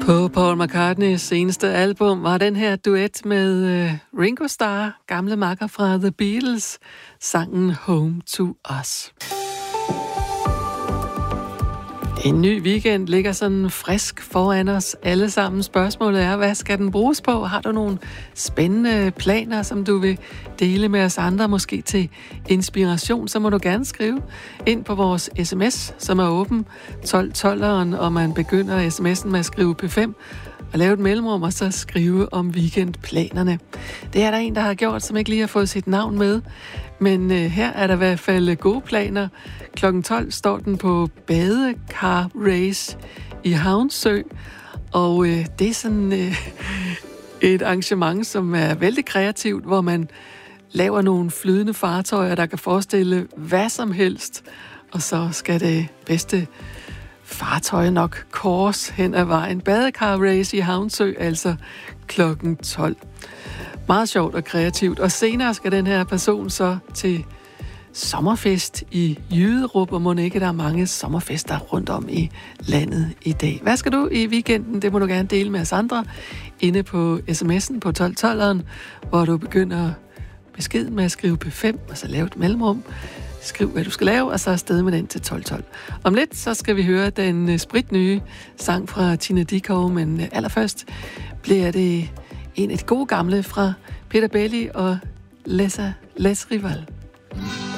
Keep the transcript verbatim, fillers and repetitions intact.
På Paul McCartneys seneste album var den her duet med uh, Ringo Starr, gamle makker fra The Beatles, sangen Home to Us. En ny weekend ligger sådan frisk foran os alle sammen. Spørgsmålet er, hvad skal den bruges på? Har du nogle spændende planer, som du vil dele med os andre, måske til inspiration, så må du gerne skrive ind på vores sms, som er åben tolv tolveren, og man begynder sms'en med at skrive P fem og lave et mellemrum, og så skrive om weekendplanerne. Det er der en, der har gjort, som ikke lige har fået sit navn med, men øh, her er der i hvert fald gode planer. klokken tolv står den på badekar race i Havnsø, og øh, det er sådan øh, et arrangement, som er vældig kreativt, hvor man laver nogle flydende fartøjer, der kan forestille hvad som helst, og så skal det bedste fartøj nok kors hen ad vejen. Badekar race i Havnsø, altså klokken tolv. Meget sjovt og kreativt. Og senere skal den her person så til sommerfest i Jyderup, og må ikke der er mange sommerfester rundt om i landet i dag. Hvad skal du i weekenden? Det må du gerne dele med os andre inde på sms'en på tolv tolveren, hvor du begynder beskeden med at skrive P fem, og så lave et mellemrum. Skriv, hvad du skal lave, og så afsted med den til tolv tolv. Om lidt, så skal vi høre den spritnye sang fra Tina Dickow, men allerførst bliver det en af de gode gamle fra Peter Belli og Lessa Les Rival.